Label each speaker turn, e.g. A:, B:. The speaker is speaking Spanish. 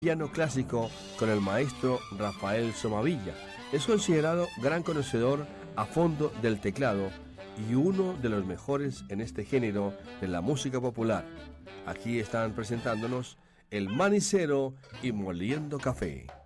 A: piano clásico con el maestro Rafael Somavilla. Es considerado gran conocedor a fondo del teclado y uno de los mejores en este género de la música popular. Aquí están presentándonos El Manicero y Moliendo Café.